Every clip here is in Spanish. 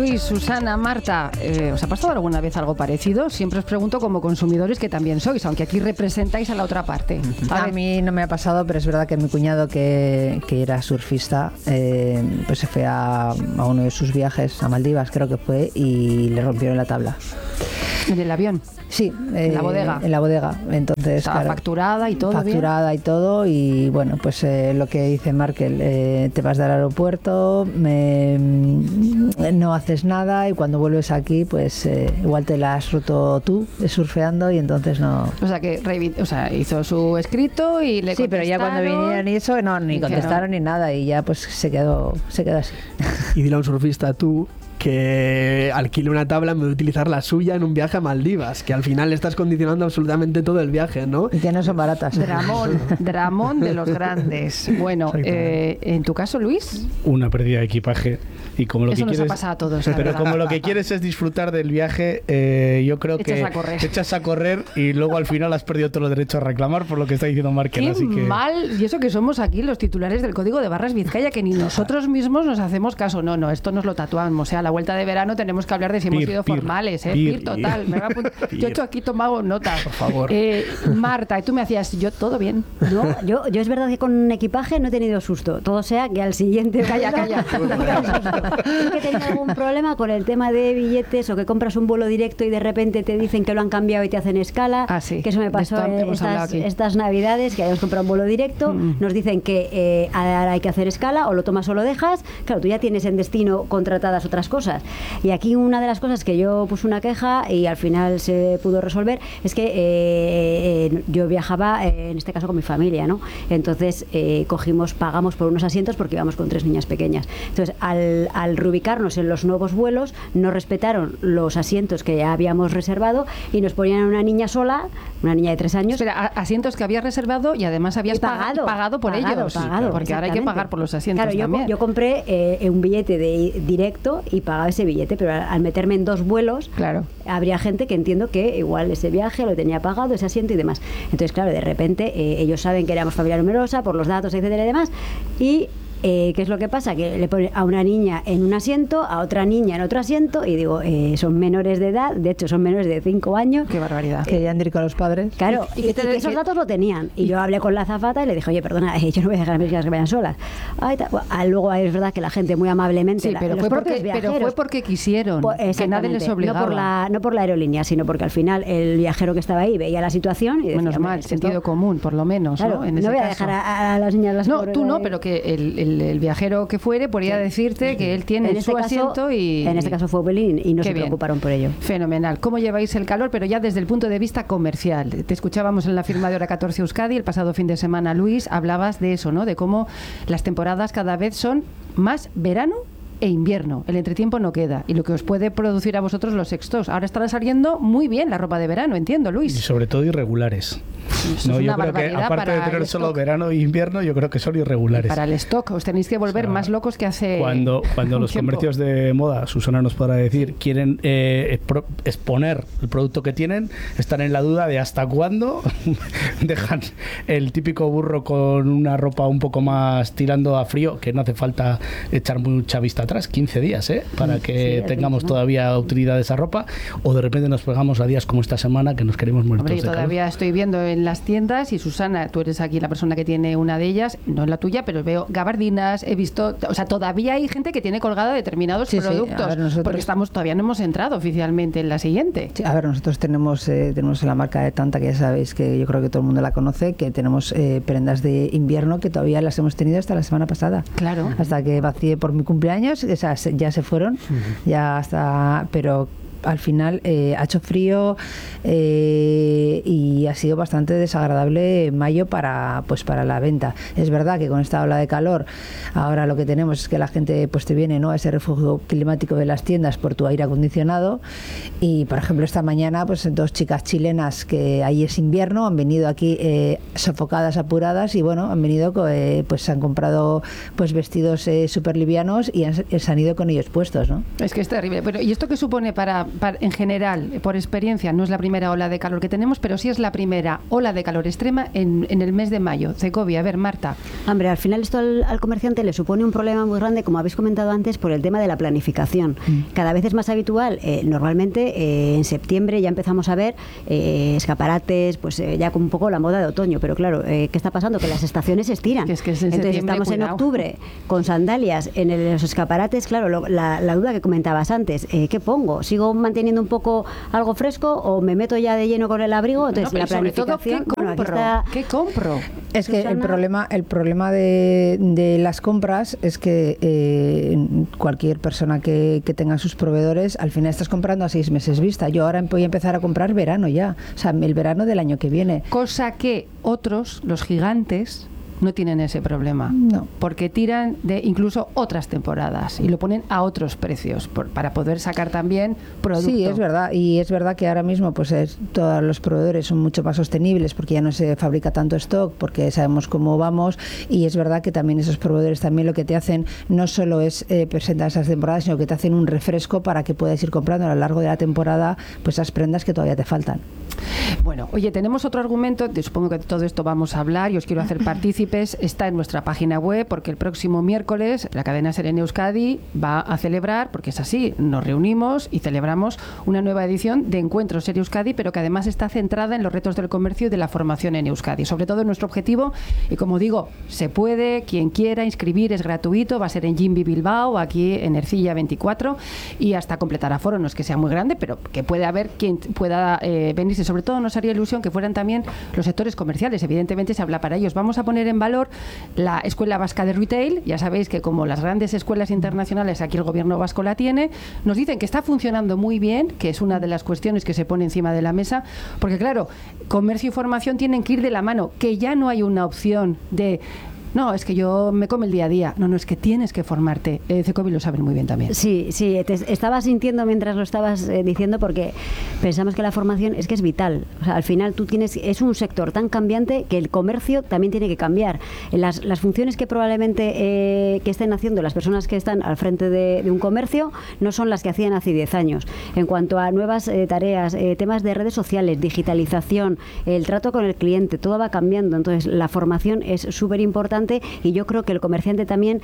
Luis, Susana, Marta, ¿os ha pasado alguna vez algo parecido? Siempre os pregunto como consumidores que también sois, aunque aquí representáis a la otra parte. A mí no me ha pasado, pero es verdad que mi cuñado que era surfista, pues se fue a uno de sus viajes a Maldivas, creo que fue, y le rompieron la tabla. ¿En el avión? Sí, en la bodega. En la bodega. Entonces, estaba facturada y todo. Facturada bien. Y todo, y bueno, pues lo que dice Markel, te vas del aeropuerto, no haces nada, y cuando vuelves aquí, pues igual te la has roto tú surfeando, y entonces no. O sea que hizo su escrito y le sí, pero ya cuando vinieron y eso, no, ni contestaron ni nada, y ya pues se quedó así. Y dile a un surfista tú que alquile una tabla en vez de utilizar la suya en un viaje a Maldivas, que al final le estás condicionando absolutamente todo el viaje, ¿no? Y que no son baratas. Dramón de los grandes. Bueno, en tu caso, Luis. Una pérdida de equipaje. Y como lo eso que nos quieres, ha pasado a todos. Pero como lo que quieres es disfrutar del viaje, yo creo que echas a correr y luego al final has perdido todos los derechos a reclamar por lo que está diciendo Markel. Qué así que mal, y eso que somos aquí los titulares del Código de Barras Vizcaya, que ni nosotros mismos nos hacemos caso. No, esto nos lo tatuamos. O sea, a la vuelta de verano tenemos que hablar de si hemos sido formales. Pir total. Yo he hecho aquí tomado nota. Por favor. Marta, y tú me hacías, yo todo bien. No, yo es verdad que con equipaje no he tenido susto. Todo sea que al siguiente... Calla. Es que he tenido algún problema con el tema de billetes, o que compras un vuelo directo y de repente te dicen que lo han cambiado y te hacen escala. Sí. Que eso me pasó estas navidades, que habíamos comprado un vuelo directo, nos dicen que ahora hay que hacer escala, o lo tomas o lo dejas. Claro, tú ya tienes en destino contratadas otras cosas. Y aquí una de las cosas que yo puse una queja y al final se pudo resolver es que yo viajaba, en este caso con mi familia, ¿no? Entonces pagamos por unos asientos porque íbamos con 3 niñas pequeñas. Entonces, al reubicarnos en los nuevos vuelos, no respetaron los asientos que ya habíamos reservado y nos ponían a una niña sola, una niña de 3 años. Espera, asientos que habías reservado y además habías pagado por ellos. Porque ahora hay que pagar por los asientos también. Yo compré un billete directo y pagaba ese billete, pero al meterme en 2 vuelos, habría gente que entiendo que igual ese viaje lo tenía pagado, ese asiento y demás. Entonces, claro, de repente ellos saben que éramos familia numerosa por los datos, etcétera y demás, y ¿qué es lo que pasa? Que le ponen a una niña en un asiento, a otra niña en otro asiento, y digo, son menores de edad, de hecho son menores de 5 años. Qué barbaridad. Que ya han dicho a los padres. Claro, y esos datos lo tenían. Y yo hablé con la azafata y le dije, oye, perdona, yo no voy a dejar a mis hijas que vayan solas. Luego es verdad que la gente muy amablemente... Sí, pero fue porque quisieron, que nadie les obligaba. No por la aerolínea, sino porque al final el viajero que estaba ahí veía la situación y decía... Menos mal, sentido común, por lo menos, claro, ¿no? No voy a dejar a las niñas... No, tú no, pero que el viajero que fuere podría decirte que él tiene su asiento y... En este caso fue Belín y no se preocuparon por ello. Fenomenal. ¿Cómo lleváis el calor? Pero ya desde el punto de vista comercial. Te escuchábamos en la firma de Hora 14 Euskadi el pasado fin de semana, Luis, hablabas de eso, ¿no? De cómo las temporadas cada vez son más verano e invierno. El entretiempo no queda. Y lo que os puede producir a vosotros los sextos. Ahora estará saliendo muy bien la ropa de verano, entiendo, Luis. Y sobre todo irregulares. No, yo creo que aparte de tener solo verano e invierno, yo creo que son irregulares. Para el stock os tenéis que volver más locos que hace cuando los comercios de moda, Susana nos podrá decir, quieren exponer el producto que tienen, están en la duda de hasta cuándo dejan el típico burro con una ropa un poco más tirando a frío, que no hace falta echar mucha vista atrás, 15 días, para que tengamos todavía utilidad de esa ropa, o de repente nos pegamos a días como esta semana que nos queremos morir. Hombre, todavía estoy viendo en las tiendas, y Susana, tú eres aquí la persona que tiene una de ellas, no en la tuya, pero veo gabardinas, he visto, o sea, todavía hay gente que tiene colgada determinados productos, porque todavía no hemos entrado oficialmente en la siguiente. Sí, a ver, nosotros tenemos la marca de Tanta, que ya sabéis que yo creo que todo el mundo la conoce, que tenemos prendas de invierno que todavía las hemos tenido hasta la semana pasada. Claro. Hasta que vacié por mi cumpleaños, esas ya se fueron, ya hasta, pero al final ha hecho frío y ha sido bastante desagradable mayo para la venta. Es verdad que con esta ola de calor ahora lo que tenemos es que la gente pues te viene, ¿no?, a ese refugio climático de las tiendas por tu aire acondicionado, y por ejemplo esta mañana pues 2 chicas chilenas que ahí es invierno han venido aquí sofocadas, apuradas, y bueno, han venido pues han comprado pues vestidos súper livianos y se han ido con ellos puestos, ¿no? Es que es terrible. Pero ¿y esto qué supone para en general, por experiencia, no es la primera ola de calor que tenemos, pero sí es la primera ola de calor extrema en el mes de mayo. Cecovia, a ver, Marta. Hombre, al final esto al comerciante le supone un problema muy grande, como habéis comentado antes, por el tema de la planificación. Cada vez es más habitual, normalmente en septiembre ya empezamos a ver escaparates, pues ya con un poco la moda de otoño, pero claro, ¿qué está pasando? Que las estaciones se estiran. Entonces estamos cuidado. en octubre con sandalias en los escaparates, claro, la duda que comentabas antes, ¿qué pongo? ¿Sigo manteniendo un poco algo fresco o me meto ya de lleno con el abrigo? Entonces la planificación... ¿Qué compro? Es que el problema de las compras es que cualquier persona que tenga sus proveedores, al final estás comprando a 6 meses vista. Yo ahora voy a empezar a comprar verano ya, o sea, el verano del año que viene. Cosa que otros, los gigantes, no tienen ese problema. No. Porque tiran de incluso otras temporadas y lo ponen a otros precios para poder sacar también producto. Sí, es verdad. Y es verdad que ahora mismo pues todos los proveedores son mucho más sostenibles porque ya no se fabrica tanto stock, porque sabemos cómo vamos. Y es verdad que también esos proveedores también lo que te hacen no solo es presentar esas temporadas, sino que te hacen un refresco para que puedas ir comprando a lo largo de la temporada pues esas prendas que todavía te faltan. Bueno, oye, tenemos otro argumento, supongo que de todo esto vamos a hablar y os quiero hacer partícipes, está en nuestra página web, porque el próximo miércoles la cadena SER en Euskadi va a celebrar, porque es así, nos reunimos y celebramos una nueva edición de Encuentro SER Euskadi, pero que además está centrada en los retos del comercio y de la formación en Euskadi, sobre todo en nuestro objetivo, y como digo, se puede, quien quiera inscribir, es gratuito, va a ser en Jimbi Bilbao, aquí en Ercilla 24, y hasta completar aforo, no es que sea muy grande, pero que puede haber quien pueda venirse. Sobre todo nos haría ilusión que fueran también los sectores comerciales, evidentemente se habla para ellos. Vamos a poner en valor la Escuela Vasca de Retail, ya sabéis que como las grandes escuelas internacionales, aquí el gobierno vasco la tiene, nos dicen que está funcionando muy bien, que es una de las cuestiones que se pone encima de la mesa, porque claro, comercio y formación tienen que ir de la mano, que ya no hay una opción de... No, es que yo me come el día a día. No, es que tienes que formarte. Cecovi lo saben muy bien también. Sí, te estaba sintiendo mientras lo estabas diciendo, porque pensamos que la formación es que es vital. O sea, al final es un sector tan cambiante que el comercio también tiene que cambiar. Las funciones que probablemente que estén haciendo las personas que están al frente de un comercio no son las que hacían hace 10 años. En cuanto a nuevas tareas, temas de redes sociales, digitalización, el trato con el cliente, todo va cambiando. Entonces, la formación es súper importante. Y yo creo que el comerciante también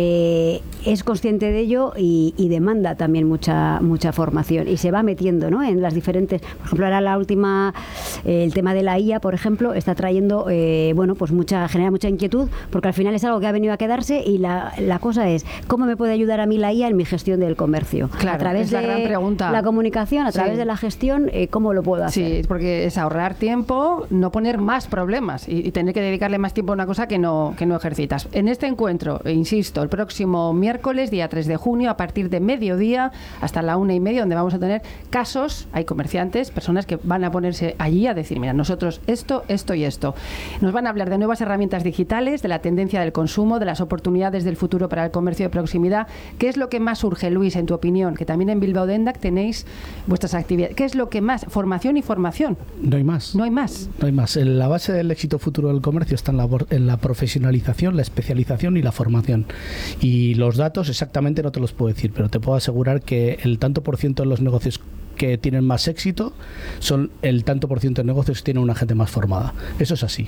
es consciente de ello y demanda también mucha formación y se va metiendo, ¿no?, en las diferentes, por ejemplo, ahora la última, el tema de la IA, por ejemplo, está trayendo pues genera mucha inquietud, porque al final es algo que ha venido a quedarse y la cosa es ¿cómo me puede ayudar a mí la IA en mi gestión del comercio? Claro, a través es la gran pregunta. La comunicación, a través Sí. de la gestión, ¿cómo lo puedo hacer? Sí, porque es ahorrar tiempo, no poner más problemas y tener que dedicarle más tiempo a una cosa que no ejercitas. En este encuentro, insisto, el próximo miércoles, día 3 de junio, a partir de mediodía hasta la 1:30, donde vamos a tener casos, hay comerciantes, personas que van a ponerse allí a decir, mira, nosotros esto y esto. Nos van a hablar de nuevas herramientas digitales, de la tendencia del consumo, de las oportunidades del futuro para el comercio de proximidad. ¿Qué es lo que más urge, Luis, en tu opinión? Que también en Bilbao Dendac tenéis vuestras actividades. ¿Qué es lo que más? Formación y formación. No hay más. No hay más. No hay más. La base del éxito futuro del comercio está en la profesionalización, la especialización y la formación. Y los datos exactamente no te los puedo decir, pero te puedo asegurar que el tanto por ciento de los negocios que tienen más éxito son el tanto por ciento de negocios que tienen una gente más formada. Eso es así.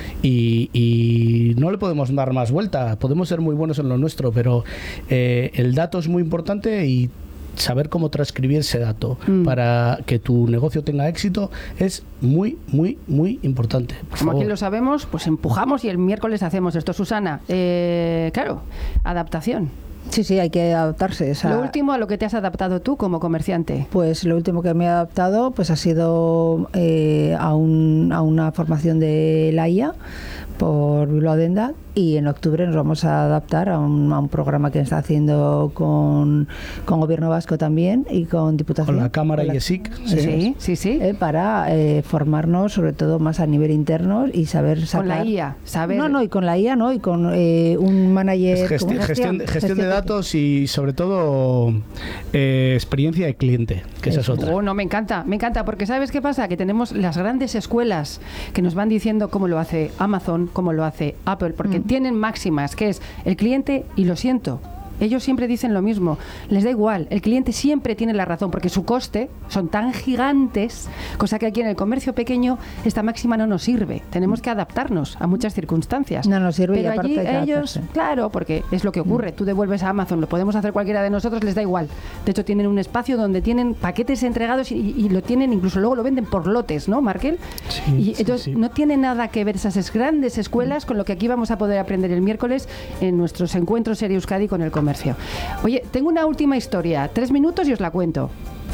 Y no le podemos dar más vuelta. Podemos ser muy buenos en lo nuestro, pero el dato es muy importante y saber cómo transcribir ese dato para que tu negocio tenga éxito es muy, muy, muy importante. Como aquí lo sabemos, pues empujamos y el miércoles hacemos esto. Susana, claro, adaptación. Sí, hay que adaptarse. Lo último a lo que te has adaptado tú como comerciante. Pues lo último que me he adaptado pues ha sido a una formación de la IA por Bilbao Dendac, y en octubre nos vamos a adaptar a un programa que está haciendo con Gobierno Vasco también y con Diputación. Con la Cámara y ESIC. Sí. Para formarnos sobre todo más a nivel interno y saber sacar... Con la IA, saber... No, y con la IA, ¿no? Y con un manager... Gestión de datos y sobre todo experiencia de cliente, que esa es otra. No, me encanta, porque ¿sabes qué pasa? Que tenemos las grandes escuelas que nos van diciendo cómo lo hace Amazon, cómo lo hace Apple, porque tienen máximas, que es el cliente y lo siento, ellos siempre dicen lo mismo, les da igual, el cliente siempre tiene la razón, porque su coste son tan gigantes, cosa que aquí en el comercio pequeño esta máxima no nos sirve, tenemos que adaptarnos a muchas circunstancias. No nos sirve. Pero y allí aparte ellos, claro, porque es lo que ocurre, tú devuelves a Amazon, lo podemos hacer cualquiera de nosotros, les da igual. De hecho tienen un espacio donde tienen paquetes entregados y lo tienen, incluso luego lo venden por lotes, ¿no, Markel? Sí, y entonces no tiene nada que ver esas grandes escuelas con lo que aquí vamos a poder aprender el miércoles en nuestros encuentros Serie Euskadi con el comercio. Oye, tengo una última historia, 3 minutos y os la cuento.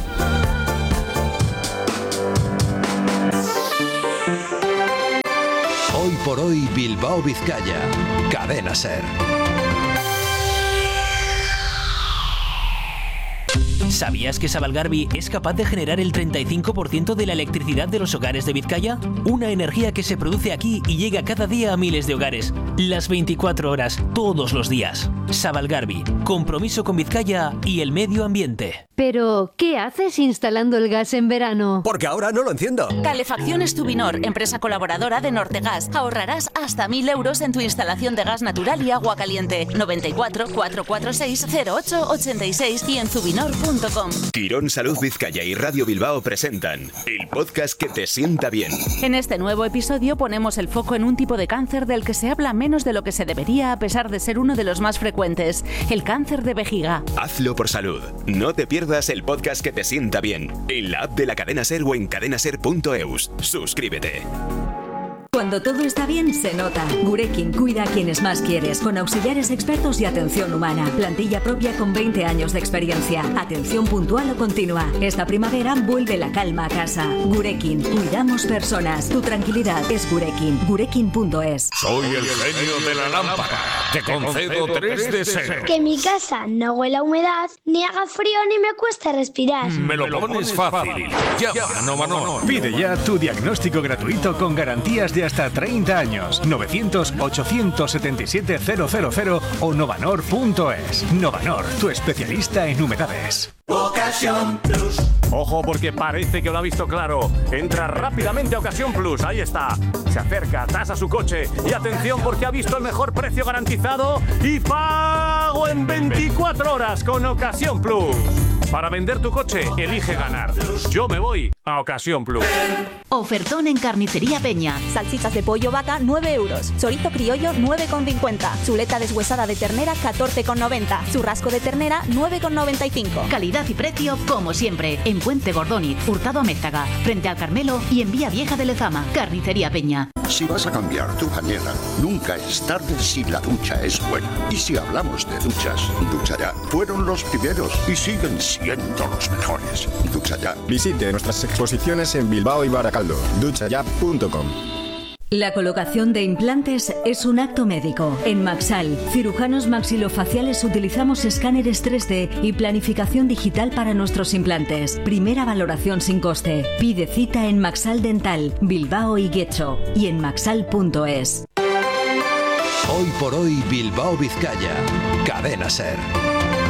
Hoy por hoy Bilbao Vizcaya, Cadena SER. ¿Sabías que Sabalgarbi es capaz de generar el 35% de la electricidad de los hogares de Vizcaya? Una energía que se produce aquí y llega cada día a miles de hogares. Las 24 horas, todos los días. Sabalgarbi, compromiso con Vizcaya y el medio ambiente. Pero, ¿qué haces instalando el gas en verano? Porque ahora no lo enciendo. Calefacciones Tubinor, empresa colaboradora de Nortegas. Ahorrarás hasta 1.000 euros en tu instalación de gas natural y agua caliente. 94 446 0886 y en tubinor.com. Quirón Salud Vizcaya y Radio Bilbao presentan el podcast que te sienta bien. En este nuevo episodio ponemos el foco en un tipo de cáncer del que se habla menos de lo que se debería, a pesar de ser uno de los más frecuentes, el cáncer de vejiga. Hazlo por salud. No te pierdas el podcast que te sienta bien en la app de la Cadena SER o en cadenaser.eus. Suscríbete. Cuando todo está bien, se nota. Gurekin cuida a quienes más quieres, con auxiliares expertos y atención humana. Plantilla propia con 20 años de experiencia. Atención puntual o continua. Esta primavera vuelve la calma a casa. Gurekin, cuidamos personas. Tu tranquilidad es Gurekin. Gurekin.es. Soy el genio de la lámpara. Te concedo 3 deseos. Que mi casa no huela a humedad, ni haga frío, ni me cueste respirar. Me lo pones fácil. Llama a Novanor. Pide ya tu diagnóstico gratuito con garantías de hasta 30 años. 900-877-000 o novanor.es. Novanor, tu especialista en humedades. Ocasión Plus. Ojo, porque parece que lo ha visto claro. Entra rápidamente a Ocasión Plus, ahí está. Se acerca, tasa su coche y atención porque ha visto el mejor precio garantizado y pago en 24 horas con Ocasión Plus. Para vender tu coche, elige ganar. Yo me voy a Ocasión Plus. Ofertón en Carnicería Peña. Salchichas de pollo vaca, 9 euros. Chorizo criollo, 9,50. Chuleta deshuesada de ternera, 14,90. Churrasco de ternera, 9,95. Calidad y precio, como siempre. En Puente Gordóniz, Hurtado Amézaga, frente al Carmelo y en Vía Vieja de Lezama. Carnicería Peña. Si vas a cambiar tu bañera, nunca es tarde si la ducha es buena. Y si hablamos de duchas, Ducha Ya fueron los primeros y siguen siendo los mejores. Ducha Ya. Visite nuestras exposiciones en Bilbao y Baracaldo. duchaya.com. La colocación de implantes es un acto médico. En Maxal, cirujanos maxilofaciales, utilizamos escáneres 3D y planificación digital para nuestros implantes. Primera valoración sin coste. Pide cita en Maxal Dental, Bilbao y Guecho y en maxal.es. Hoy por hoy Bilbao Vizcaya, Cadena SER.